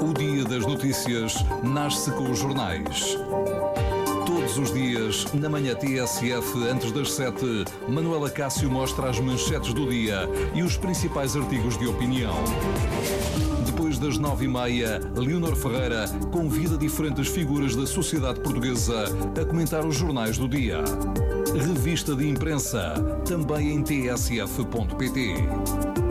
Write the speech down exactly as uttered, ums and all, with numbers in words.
O Dia das Notícias nasce com os jornais. Todos os dias, na manhã T S F, antes das sete, Manuela Cássio mostra as manchetes do dia e os principais artigos de opinião. Depois das nove e meia, Leonor Ferreira convida diferentes figuras da sociedade portuguesa a comentar os jornais do dia. Revista de imprensa, também em t s f ponto p t.